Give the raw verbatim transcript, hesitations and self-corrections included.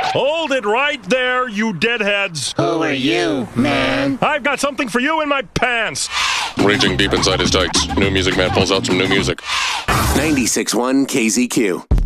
Hold it right there, you deadheads. Who are you, man? I've got something for you in my pants. Raging deep inside his tights, New Music Man pulls out some new music. ninety-six point one K Z Q.